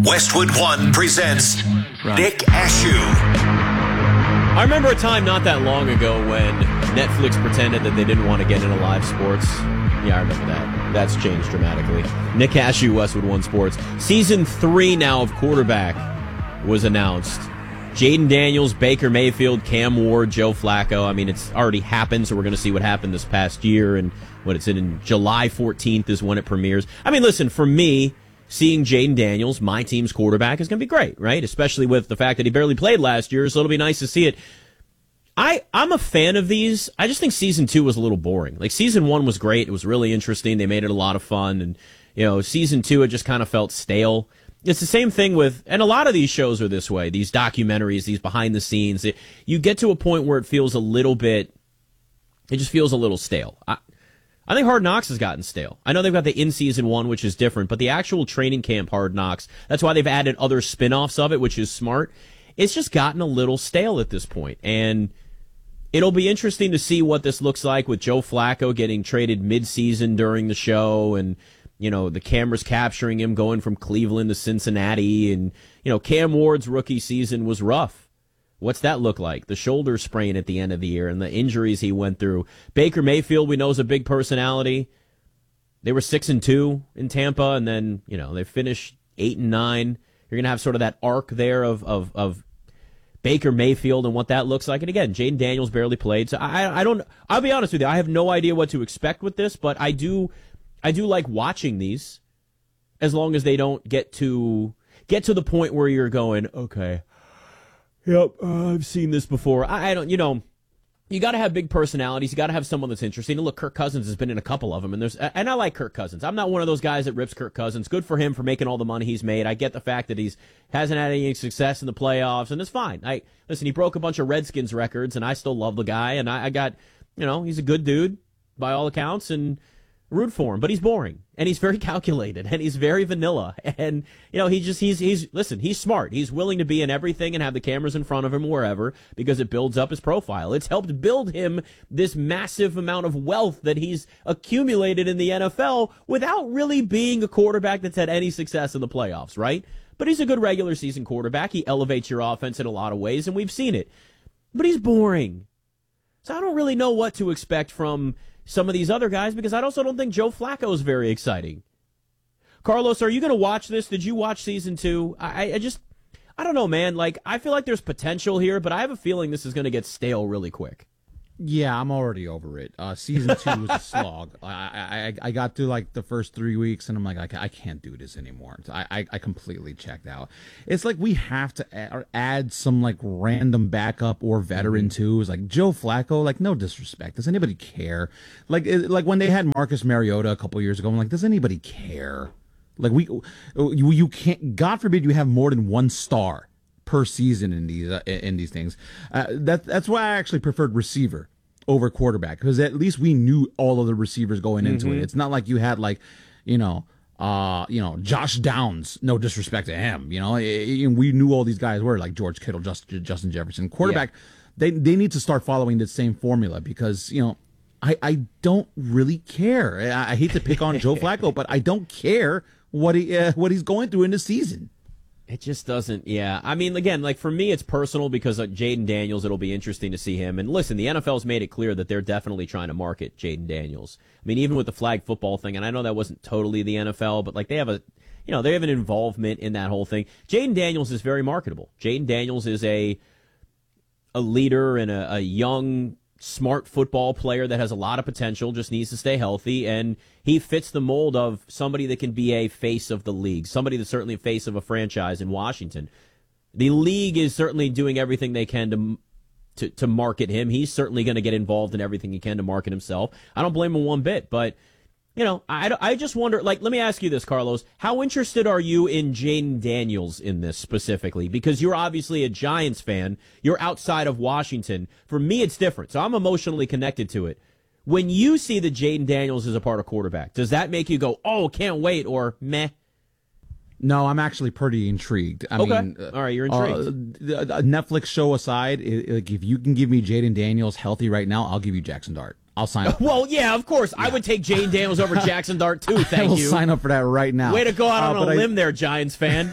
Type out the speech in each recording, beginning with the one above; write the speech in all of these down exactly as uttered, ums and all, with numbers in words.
Westwood One presents right. Nick Ashew. I remember a time not that long ago when Netflix pretended that they didn't want to get into live sports. Yeah, I remember that. That's changed dramatically. Nick Ashew, Westwood One Sports. Season three now of Quarterback was announced. Jaden Daniels, Baker Mayfield, Cam Ward, Joe Flacco. I mean, it's already happened, so we're going to see what happened this past year. And what it's in, in July fourteenth is when it premieres. I mean, listen, for me, seeing Jaden Daniels, my team's quarterback, is going to be great, right? Especially with the fact that he barely played last year, so it'll be nice to see it. I, I'm a fan of these. I just think season two was a little boring. Like, season one was great. It was really interesting. They made it a lot of fun. And, you know, season two, it just kind of felt stale. It's the same thing with, and a lot of these shows are this way, these documentaries, these behind the scenes. It, you get to a point where it feels a little bit, it just feels a little stale. I, I think Hard Knocks has gotten stale. I know they've got the in-season one, which is different, but the actual training camp Hard Knocks, that's why they've added other spin-offs of it, which is smart. It's just gotten a little stale at this point, and it'll be interesting to see what this looks like with Joe Flacco getting traded mid-season during the show, and you know, the cameras capturing him going from Cleveland to Cincinnati. And, you know, Cam Ward's rookie season was rough. What's that look like? The shoulder sprain at the end of the year and the injuries he went through. Baker Mayfield, we know, is a big personality. They were six and two in Tampa, and then, you know, they finished eight and nine. You're going to have sort of that arc there of, of, of Baker Mayfield and what that looks like. And again, Jaden Daniels barely played. So I, I don't, I'll be honest with you. I have no idea what to expect with this, but I do, I do like watching these, as long as they don't get to get to the point where you're going, okay, yep, uh, I've seen this before. I, I don't, you know, you got to have big personalities. You got to have someone that's interesting. And look, Kirk Cousins has been in a couple of them, and there's, and I like Kirk Cousins. I'm not one of those guys that rips Kirk Cousins. Good for him for making all the money he's made. I get the fact that he's hasn't had any success in the playoffs, and it's fine. I listen. He broke a bunch of Redskins records, and I still love the guy. And I, I got, you know, he's a good dude by all accounts, and root for him, but he's boring, and he's very calculated, and he's very vanilla, and you know he just he's he's listen he's smart. He's willing to be in everything and have the cameras in front of him wherever, because it builds up his profile. It's helped build him this massive amount of wealth that he's accumulated in the N F L without really being a quarterback that's had any success in the playoffs, right? But he's a good regular season quarterback. He elevates your offense in a lot of ways, and we've seen it. But he's boring, so I don't really know what to expect from some of these other guys, because I also don't think Joe Flacco is very exciting. Carlos, are you going to watch this? Did you watch season two? I, I just, I don't know, man. Like, I feel like there's potential here, but I have a feeling this is going to get stale really quick. Yeah, I'm already over it. Uh, season two was a slog. I, I I got through like the first three weeks, and I'm like, I, I can't do this anymore. I, I I completely checked out. It's like we have to add, add some like random backup or veteran too. It's like Joe Flacco. Like, no disrespect. Does anybody care? Like it, like when they had Marcus Mariota a couple years ago, I'm like, does anybody care? Like we you you can't. God forbid you have more than one star per season in these uh, in these things. Uh, that that's why I actually preferred receiver over quarterback, because at least we knew all of the receivers going into mm-hmm. it. It's not like you had like, you know, uh, you know, Josh Downs. No disrespect to him, you know. It, it, we knew all these guys were like George Kittle, Just, Justin Jefferson. Quarterback, yeah. they they need to start following the same formula, because you know, I I don't really care. I, I hate to pick on Joe Flacco, but I don't care what he uh, what he's going through in the season. It just doesn't, yeah. I mean, again, like for me, it's personal, because uh, Jaden Daniels, it'll be interesting to see him. And listen, the N F L's made it clear that they're definitely trying to market Jaden Daniels. I mean, even with the flag football thing, and I know that wasn't totally the N F L, but like they have a, you know, they have an involvement in that whole thing. Jaden Daniels is very marketable. Jaden Daniels is a a leader and a, a young, smart football player that has a lot of potential, just needs to stay healthy, and he fits the mold of somebody that can be a face of the league, somebody that's certainly a face of a franchise in Washington. The league is certainly doing everything they can to to, to market him. He's certainly going to get involved in everything he can to market himself. I don't blame him one bit, but you know, I, I just wonder, like, let me ask you this, Carlos. How interested are you in Jaden Daniels in this specifically? Because you're obviously a Giants fan. You're outside of Washington. For me, it's different, so I'm emotionally connected to it. When you see that Jaden Daniels is a part of quarterback, does that make you go, oh, can't wait, or meh? No, I'm actually pretty intrigued. I okay. mean, all right, you're intrigued. Uh, the, the Netflic show aside, it, like if you can give me Jaden Daniels healthy right now, I'll give you Jackson Dart. I'll sign up. Well, yeah, of course. Yeah. I would take Jane Daniels over Jackson Dart, too. Thank I will you. sign up for that right now. Way to go out uh, on a I, limb there, Giants fan.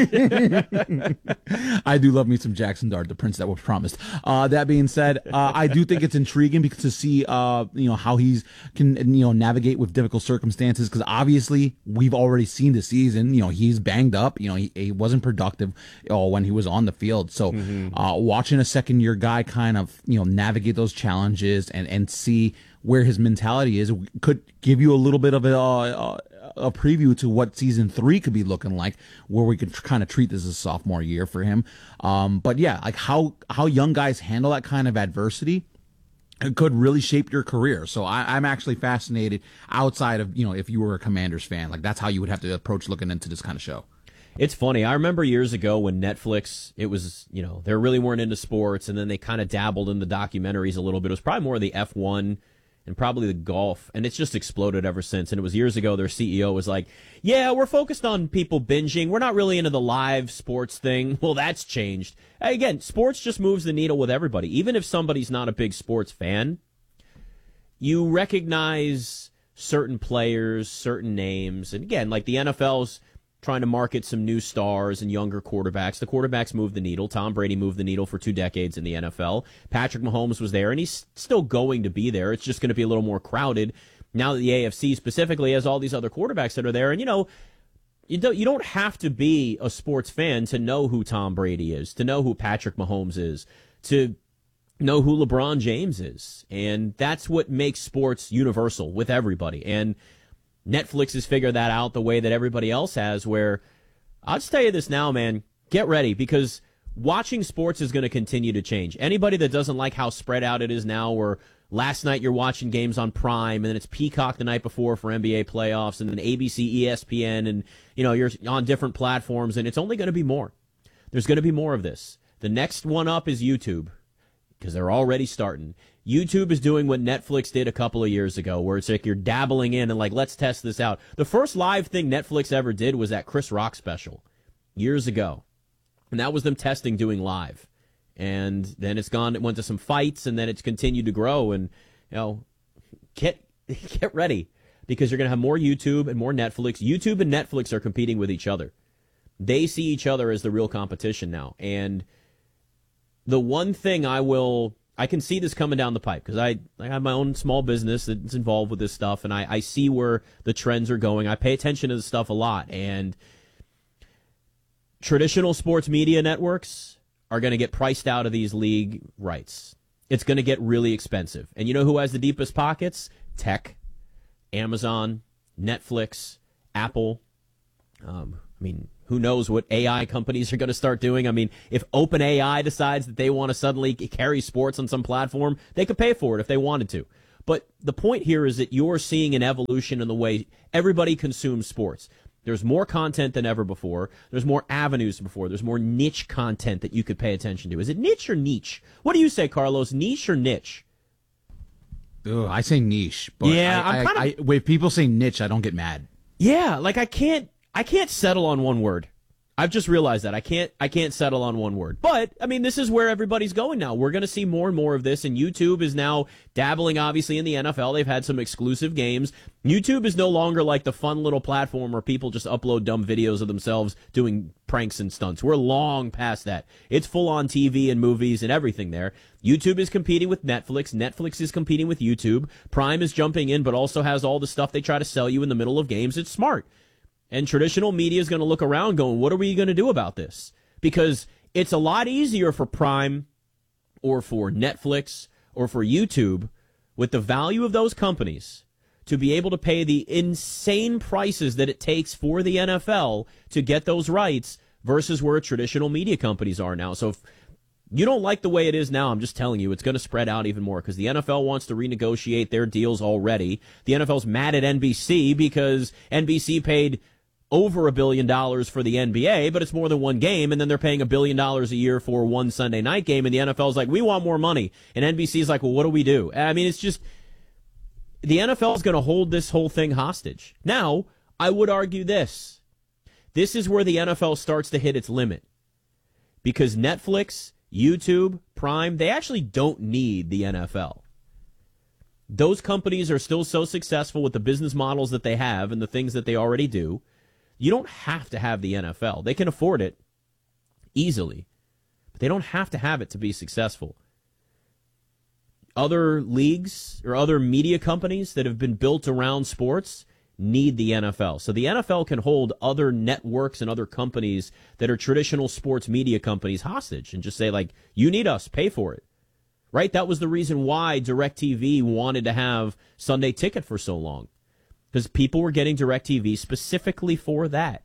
I do love me some Jackson Dart, the prince that was promised. Uh, that being said, uh, I do think it's intriguing because to see, uh, you know, how he's can you know navigate with difficult circumstances. Because obviously we've already seen the season. You know, he's banged up. You know, he, he wasn't productive uh, when he was on the field. So, mm-hmm. uh, watching a second year guy kind of you know navigate those challenges and and see where his mentality is could give you a little bit of a, a, a preview to what season three could be looking like, where we could kind of treat this as a sophomore year for him. Um, but yeah, like how, how young guys handle that kind of adversity, it could really shape your career. So I, I'm actually fascinated outside of, you know, if you were a Commanders fan, like that's how you would have to approach looking into this kind of show. It's funny. I remember years ago when Netflix, it was, you know, they really weren't into sports, and then they kind of dabbled in the documentaries a little bit. It was probably more of the F one and probably the golf, and it's just exploded ever since. And it was years ago, their C E O was like, yeah, we're focused on people binging. We're not really into the live sports thing. Well, that's changed. Again, sports just moves the needle with everybody. Even if somebody's not a big sports fan, you recognize certain players, certain names. And again, like the N F L's trying to market some new stars and younger quarterbacks. The quarterbacks moved the needle. Tom Brady moved the needle for two decades in the N F L. Patrick Mahomes was there, and he's still going to be there. It's just going to be a little more crowded now that the A F C specifically has all these other quarterbacks that are there. And, you know, you don't, you don't have to be a sports fan to know who Tom Brady is, to know who Patrick Mahomes is, to know who LeBron James is. And that's what makes sports universal with everybody. And Netflix has figured that out the way that everybody else has, where I'll just tell you this now, man, get ready, because watching sports is going to continue to change. Anybody that doesn't like how spread out it is now, where last night you're watching games on Prime, and then it's Peacock the night before for N B A playoffs, and then A B C, E S P N, and you know you're on different platforms, and it's only going to be more. There's going to be more of this. The next one up is YouTube, because they're already starting. YouTube is doing what Netflix did a couple of years ago, where it's like you're dabbling in and like, let's test this out. The first live thing Netflix ever did was that Chris Rock special years ago. And that was them testing doing live. And then it's gone, it went to some fights, and then it's continued to grow. And, you know, get, get ready, because you're going to have more YouTube and more Netflix. YouTube and Netflix are competing with each other. They see each other as the real competition now. And the one thing I will... I can see this coming down the pipe, because I, I have my own small business that's involved with this stuff, and I, I see where the trends are going. I pay attention to this stuff a lot, and traditional sports media networks are going to get priced out of these league rights. It's going to get really expensive. And you know who has the deepest pockets? Tech, Amazon, Netflix, Apple. Um, I mean... Who knows what A I companies are going to start doing? I mean, if OpenAI decides that they want to suddenly carry sports on some platform, they could pay for it if they wanted to. But the point here is that you're seeing an evolution in the way everybody consumes sports. There's more content than ever before. There's more avenues than before. There's more niche content that you could pay attention to. Is it niche or niche? What do you say, Carlos? Niche or niche? Ugh, I say niche. But yeah, I, I'm I, kind of... I, when people say niche, I don't get mad. Yeah, like I can't... I can't settle on one word. I've just realized that. I can't I can't settle on one word. But, I mean, this is where everybody's going now. We're going to see more and more of this, and YouTube is now dabbling, obviously, in the N F L. They've had some exclusive games. YouTube is no longer like the fun little platform where people just upload dumb videos of themselves doing pranks and stunts. We're long past that. It's full-on T V and movies and everything there. YouTube is competing with Netflix. Netflix is competing with YouTube. Prime is jumping in, but also has all the stuff they try to sell you in the middle of games. It's smart. And traditional media is going to look around going, what are we going to do about this? Because it's a lot easier for Prime or for Netflix or for YouTube, with the value of those companies, to be able to pay the insane prices that it takes for the N F L to get those rights versus where traditional media companies are now. So if you don't like the way it is now, I'm just telling you, it's going to spread out even more, because the N F L wants to renegotiate their deals already. The N F L's mad at N B C because N B C paid over a billion dollars for the N B A, but it's more than one game, and then they're paying a billion dollars a year for one Sunday night game, and the N F L's like, we want more money. And N B C's like, well, what do we do? I mean, it's just, the N F L is going to hold this whole thing hostage. Now, I would argue this. This is where the N F L starts to hit its limit, because Netflix, YouTube, Prime, they actually don't need the N F L. Those companies are still so successful with the business models that they have and the things that they already do. You don't have to have the N F L. They can afford it easily, but they don't have to have it to be successful. Other leagues or other media companies that have been built around sports need the N F L. So the N F L can hold other networks and other companies that are traditional sports media companies hostage and just say, like, you need us, pay for it. Right? That was the reason why DirecTV wanted to have Sunday Ticket for so long. Because people were getting DirecTV specifically for that.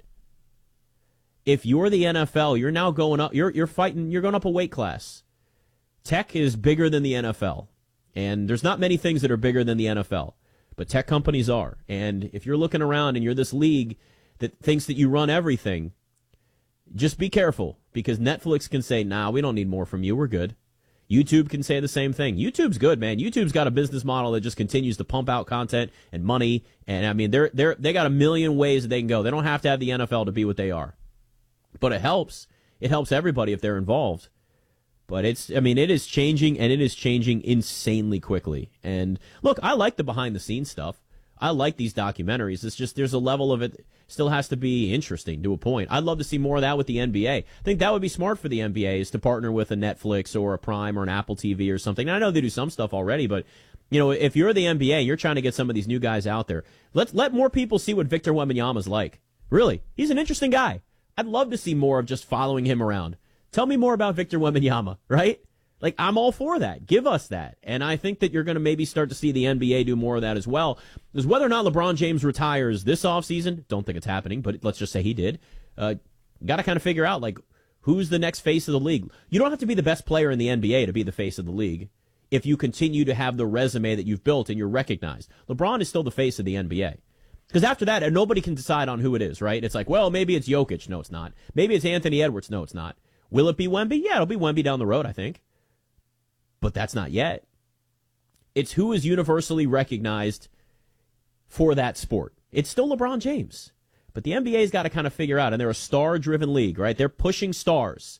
If you're the N F L, you're now going up, you're you're fighting, you're going up a weight class. Tech is bigger than the N F L. And there's not many things that are bigger than the N F L. But tech companies are. And if you're looking around and you're this league that thinks that you run everything, just be careful. Because Netflix can say, nah, we don't need more from you, we're good. YouTube can say the same thing. YouTube's good, man. YouTube's got a business model that just continues to pump out content and money. And, I mean, they're they're they got a million ways that they can go. They don't have to have the N F L to be what they are. But it helps. It helps everybody if they're involved. But it's, I mean, it is changing, and it is changing insanely quickly. And, look, I like the behind-the-scenes stuff. I like these documentaries. It's just there's a level of it still has to be interesting to a point. I'd love to see more of that with the N B A. I think that would be smart for the N B A is to partner with a Netflix or a Prime or an Apple T V or something. And I know they do some stuff already, but you know, if you're the N B A and you're trying to get some of these new guys out there, let let more people see what Victor Wembanyama's like. Really, he's an interesting guy. I'd love to see more of just following him around. Tell me more about Victor Wembanyama, right? Like, I'm all for that. Give us that. And I think that you're going to maybe start to see the N B A do more of that as well. Because whether or not LeBron James retires this offseason, don't think it's happening, but let's just say he did, uh, got to kind of figure out, like, who's the next face of the league. You don't have to be the best player in the N B A to be the face of the league if you continue to have the resume that you've built and you're recognized. LeBron is still the face of the N B A. Because after that, nobody can decide on who it is, right? It's like, well, maybe it's Jokic. No, it's not. Maybe it's Anthony Edwards. No, it's not. Will it be Wemby? Yeah, it'll be Wemby down the road, I think. But that's not yet. It's who is universally recognized for that sport. It's still LeBron James. But the N B A's got to kind of figure out, and they're a star-driven league, right? They're pushing stars.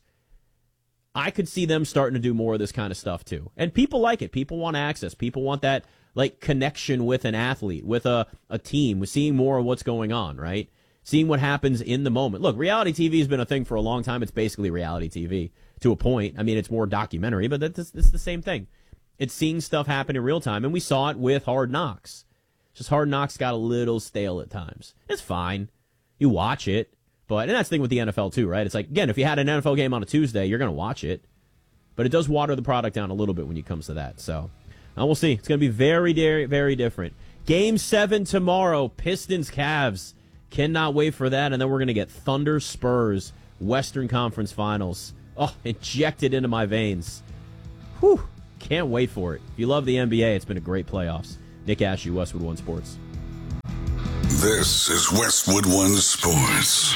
I could see them starting to do more of this kind of stuff, too. And people like it. People want access. People want that, like, connection with an athlete, with a, a team, with seeing more of what's going on, right? Seeing what happens in the moment. Look, reality T V has been a thing for a long time. It's basically reality T V. To a point. I mean, it's more documentary, but that's, that's the same thing. It's seeing stuff happen in real time, and we saw it with Hard Knocks. Just Hard Knocks got a little stale at times. It's fine. You watch it, but, and that's the thing with the N F L too, right? It's like, again, if you had an N F L game on a Tuesday, you're going to watch it, but it does water the product down a little bit when it comes to that. So, uh, we'll see. It's going to be very, very, very different. Game seven tomorrow, Pistons Cavs. Cannot wait for that, and then we're going to get Thunder Spurs, Western Conference Finals. Oh, injected into my veins. Whew. Can't wait for it. If you love the N B A, it's been a great playoffs. Nick Ashew, Westwood One Sports. This is Westwood One Sports.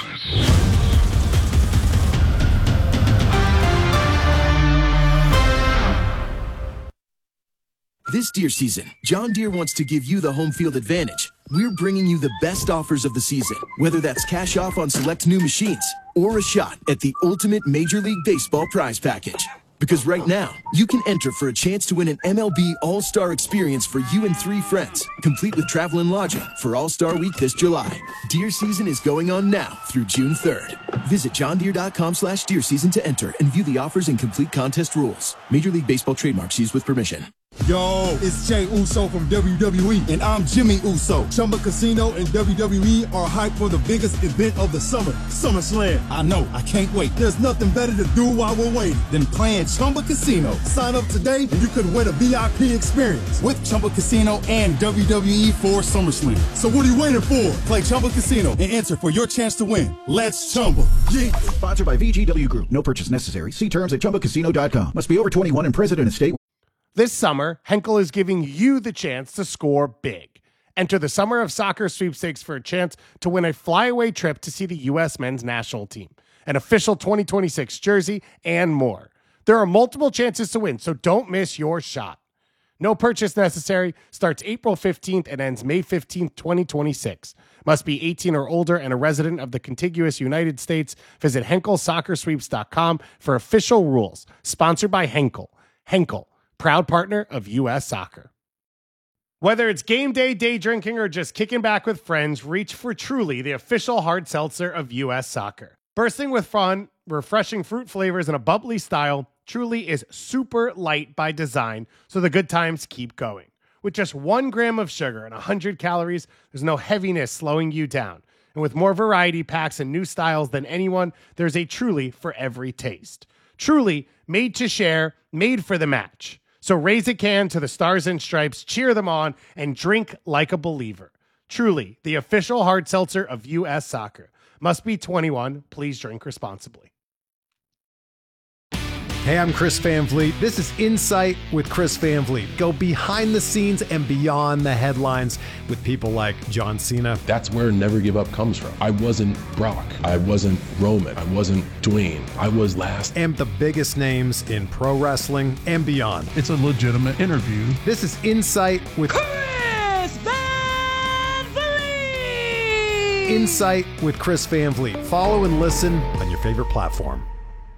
This Deere season, John Deere wants to give you the home field advantage. We're bringing you the best offers of the season, whether that's cash off on select new machines or a shot at the ultimate Major League Baseball prize package. Because right now, you can enter for a chance to win an M L B All-Star experience for you and three friends, complete with travel and lodging for All-Star Week this July. Deer season is going on now through June third. Visit johndeere.com slash deer season to enter and view the offers and complete contest rules. Major League Baseball trademarks used with permission. Yo, it's Jay Uso from W W E, and I'm Jimmy Uso. Chumba Casino and W W E are hyped for the biggest event of the summer, SummerSlam. I know, I can't wait. There's nothing better to do while we're waiting than playing Chumba Casino. Sign up today and you could win a V I P experience with Chumba Casino and W W E for SummerSlam. So what are you waiting for? Play Chumba Casino and enter for your chance to win. Let's Chumba. Yeah. Sponsored by V G W Group. No purchase necessary. See terms at chumba casino dot com. Must be over twenty-one and present in a state. This summer, Henkel is giving you the chance to score big. Enter the Summer of Soccer sweepstakes for a chance to win a flyaway trip to see the U S men's national team, an official twenty twenty-six jersey, and more. There are multiple chances to win, so don't miss your shot. No purchase necessary. Starts April fifteenth and ends May fifteenth, twenty twenty-six. Must be eighteen or older and a resident of the contiguous United States. Visit henkel soccer sweeps dot com for official rules. Sponsored by Henkel. Henkel, proud partner of U S Soccer. Whether it's game day, day drinking, or just kicking back with friends, reach for Truly, the official hard seltzer of U S Soccer. Bursting with fun, refreshing fruit flavors, and a bubbly style, Truly is super light by design, so the good times keep going. With just one gram of sugar and one hundred calories, there's no heaviness slowing you down. And with more variety packs and new styles than anyone, there's a Truly for every taste. Truly, made to share, made for the match. So raise a can to the Stars and Stripes, cheer them on, and drink like a believer. Truly, the official hard seltzer of U S Soccer. Must be twenty-one. Please drink responsibly. Hey, I'm Chris Van Vliet. This is Insight with Chris Van Vliet. Go behind the scenes and beyond the headlines with people like John Cena. That's where Never Give Up comes from. I wasn't Brock. I wasn't Roman. I wasn't Dwayne. I was last. And the biggest names in pro wrestling and beyond. It's a legitimate interview. This is Insight with Chris Van Vliet. Insight with Chris Van Vliet. Follow and listen on your favorite platform.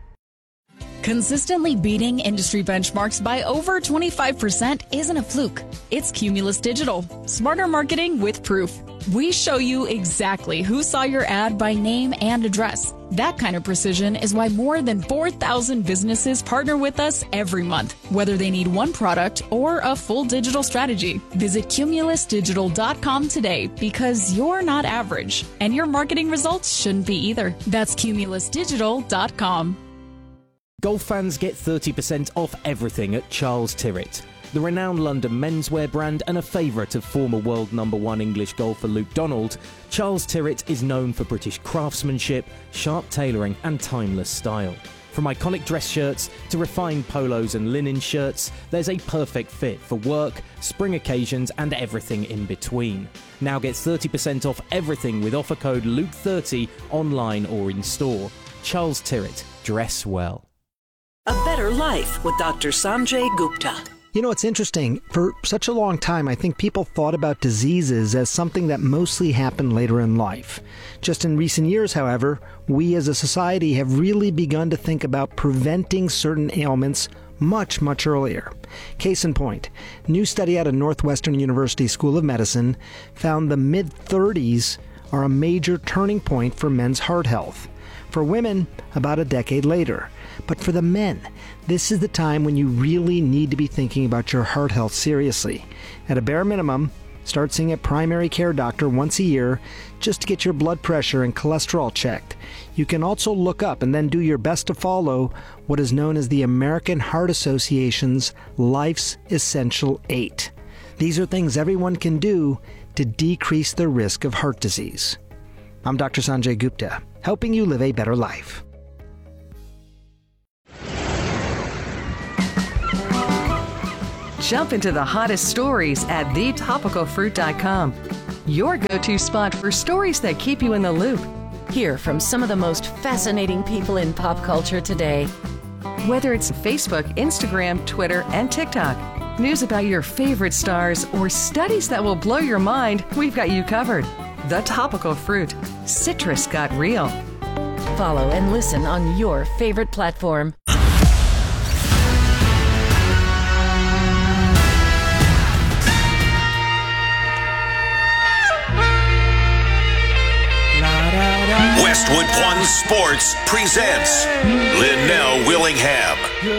Consistently beating industry benchmarks by over twenty-five percent isn't a fluke. It's Cumulus Digital. Smarter marketing with proof. We show you exactly who saw your ad by name and address. That kind of precision is why more than four thousand businesses partner with us every month, whether they need one product or a full digital strategy. Visit cumulus digital dot com today because you're not average, and your marketing results shouldn't be either. That's cumulus digital dot com. Golf fans get thirty percent off everything at Charles Tyrwhitt. The renowned London menswear brand and a favourite of former world number one English golfer Luke Donald, Charles Tyrwhitt is known for British craftsmanship, sharp tailoring and timeless style. From iconic dress shirts to refined polos and linen shirts, there's a perfect fit for work, spring occasions and everything in between. Now get thirty percent off everything with offer code Luke thirty online or in store. Charles Tyrwhitt, dress well. A Better Life with Doctor Sanjay Gupta. You know, it's interesting. For such a long time, I think people thought about diseases as something that mostly happened later in life. Just in recent years, however, we as a society have really begun to think about preventing certain ailments much, much earlier. Case in point, new study out of Northwestern University School of Medicine found the mid-thirties are a major turning point for men's heart health. For women, about a decade later. But for the men, this is the time when you really need to be thinking about your heart health seriously. At a bare minimum, start seeing a primary care doctor once a year just to get your blood pressure and cholesterol checked. You can also look up and then do your best to follow what is known as the American Heart Association's Life's Essential Eight. These are things everyone can do to decrease the risk of heart disease. I'm Doctor Sanjay Gupta, helping you live a better life. Jump into the hottest stories at the topical fruit dot com. Your go-to spot for stories that keep you in the loop. Hear from some of the most fascinating people in pop culture today. Whether it's Facebook, Instagram, Twitter, and TikTok, news about your favorite stars, or studies that will blow your mind, we've got you covered. The Topical Fruit. Citrus got real. Follow and listen on your favorite platform. Westwood One Sports presents Linnell Willingham.